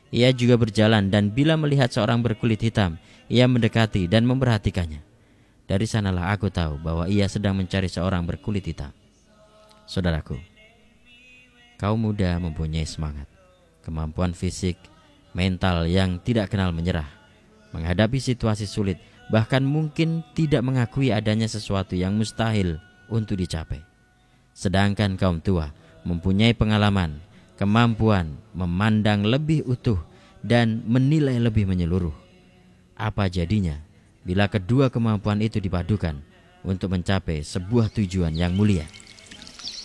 Ia juga berjalan dan bila melihat seorang berkulit hitam, ia mendekati dan memperhatikannya. Dari sanalah aku tahu bahwa ia sedang mencari seorang berkulit hitam. Saudaraku, kaum muda mempunyai semangat, kemampuan fisik, mental yang tidak kenal menyerah, menghadapi situasi sulit, bahkan mungkin tidak mengakui adanya sesuatu yang mustahil untuk dicapai. Sedangkan kaum tua mempunyai pengalaman, kemampuan memandang lebih utuh dan menilai lebih menyeluruh. Apa jadinya bila kedua kemampuan itu dipadukan untuk mencapai sebuah tujuan yang mulia?